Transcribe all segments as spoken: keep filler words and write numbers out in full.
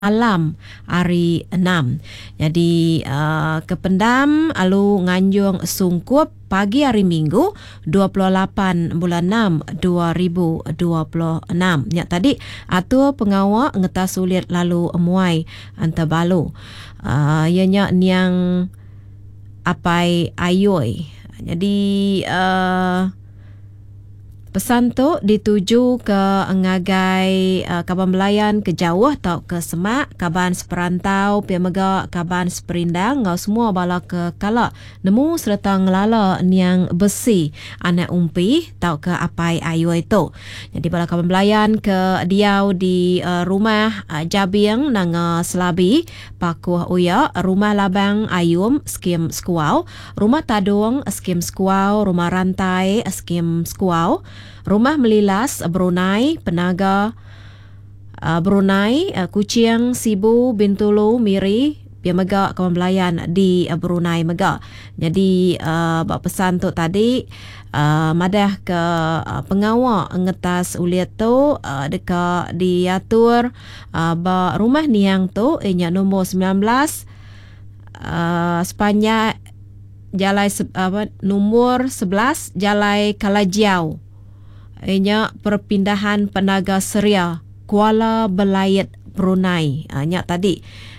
malam hari enam. Jadi uh, ke Pendam alu nganjung sungkup pagi hari Minggu dua puluh lapan bulan enam dua ribu dua puluh enam. Nya tadi atur pengawal ngetas sulit lalu muai antabalu. Uh, ianya niang apai ayoi. Jadi uh, pesan tu dituju ke ngagai uh, kaban Melayan ke jauh atau ke Semak, kaban seperantau, pia mega kaban seperindang, ngau semua bala ke kala nemu serta ngelala niang besi anak umpi tau ke apai ayu itu. Jadi bala kaban Melayan ke diau di uh, rumah uh, Jabing nang uh, Selabi pakuh uya, rumah labang ayum skim skuau, rumah tadung skim skuau, rumah rantai skim skuau, rumah melilas Brunei, Penaga uh, Brunei, uh, Kuching, Sibu, Bintulu, Miri, pia mega kawan Melayan di uh, Brunei mega. Jadi uh, bak pesan tu tadi uh, madah ke uh, pengawal ngetas uliat tu uh, dekat diatur uh, bak rumah niang tu inya nombor sembilan belas uh, sepanjang Jalai apa nombor sebelas Jalai Kalajiau. Ianya perpindahan Penaga Seria Kuala Belayet Brunei. Anya tadi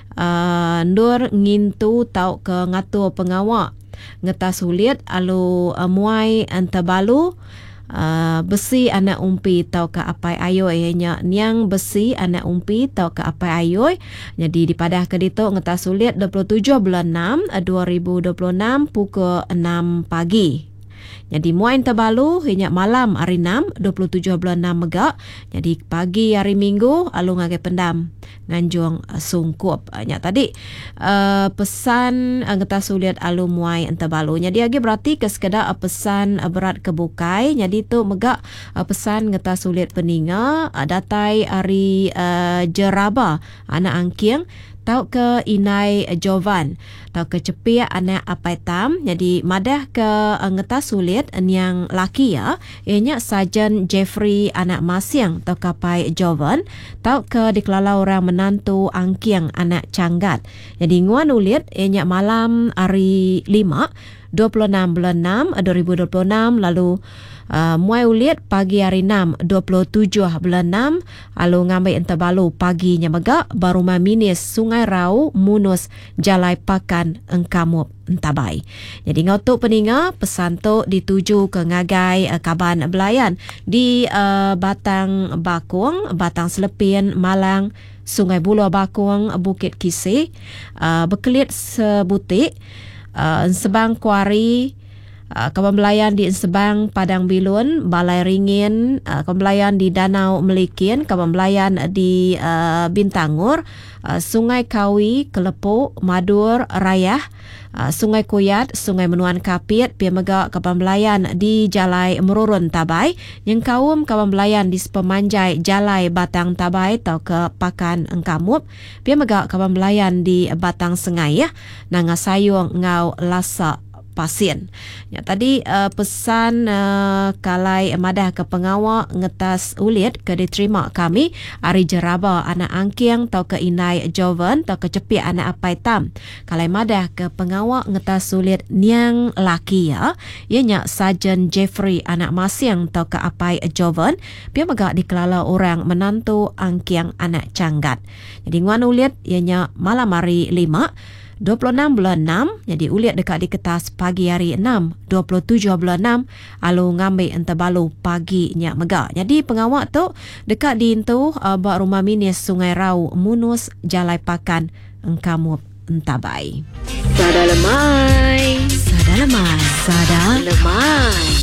uh, Nur ngintu tau ke ngatur pengawal ngetas sulit alu uh, muai antabalu uh, besi anak umpi tau ke apai ayoi. Ianya niang besi anak umpi tau ke apai ayoi. Jadi dipadah ke ditu ngetas sulit dua puluh tujuh bulan enam dua ribu dua puluh enam pukul enam pagi. Jadi muain terbalu hanya malam hari enam dua puluh tujuh bulan enam mega. Jadi pagi hari Minggu alu ngagai Pendam nganjung uh, sungkup. Nya tadi uh, pesan uh, ngetas sulit alu muai terbalu. Jadi agi berarti ke sekedar uh, pesan uh, berat kebukai. Jadi tu mega uh, pesan ngetas sulit peninga uh, datai hari uh, Jeraba anak angking tau ke Inai Jovan, tau ke Cepia anak apai tam. Jadi madah ke uh, ngetas sulit yang laki ya, ianya Sajen Jeffrey anak Masiang tau ke apai Jovan, tau ke dikelala orang menantu angkiang anak Canggat. Jadi nguan ulit ianya malam hari lima dua puluh enam bulan enam dua ribu dua puluh enam lalu Uh, muai ulit pagi hari enam dua puluh tujuh bulan enam alu ngambil entabalu paginya mega Baruma Minis Sungai Rau Munus Jalai Pakan Engkamup Entabai. Jadi ngotuk peninga pesan tu dituju ke ngagai uh, kaban Belayan di uh, Batang Bakung, Batang Selepin, Malang, Sungai Buloh Bakung, Bukit Kisih, uh, Bekelit Sebutik, uh, Sebang Kuari, Uh, kawan Melayan di Sebang Padang Bilun, Balai Ringin, uh, kawan Melayan di Danau Melikin, kawan Melayan di uh, Bintangur, uh, Sungai Kawi, Kelepuk, Madur, Rayah, uh, Sungai Kuyat, Sungai Menuan Kapit, pia mega kawan Melayan di Jalai Merurun Tabai, yang kaum kawan Melayan di Sepemanjai Jalai Batang Tabai tau ke Pakan Engkamup, pia mega kawan Melayan di Batang Sengayah, Nanga Sayung Ngau Lasa Pasien. Ya, tadi uh, pesan uh, kalai madah ke pengawal ngetas ulit ke diterima kami hari Jeraba anak angkiang tau ke Inai Jovan tau ke Cepi anak apai tam. Kalai madah ke pengawal ngetas ulit niang laki ya, ianya Sajen Jeffrey anak Masiang tau ke apai Jovan, pia megak dikelala orang menantu angkiang anak Canggat. Jadi nguan ulit ianya malam hari lima dua puluh enam bulan enam. Jadi uliat dekat di kertas pagi hari enam dua puluh tujuh bulan enam alu ngambil entabalu paginya mega. Jadi pengawal tu dekat di intu uh, bak Rumah Minis Sungai Rau Munus Jalai Pakan Engkamup Entabai. Sada lemai, Sada lemai, sada lemai.